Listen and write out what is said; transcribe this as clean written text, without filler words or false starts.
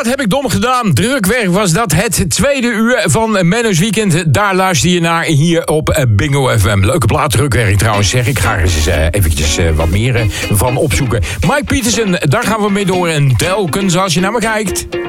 wat heb ik dom gedaan? Drukwerk was dat. Het tweede uur van Menno's Weekend. Daar luister je naar hier op Bingo FM. Leuke plaat, drukwerk trouwens. Zeg ik ga er eens eventjes wat meer van opzoeken. Mike Petersen, daar gaan we mee door. En telkens als je naar me kijkt.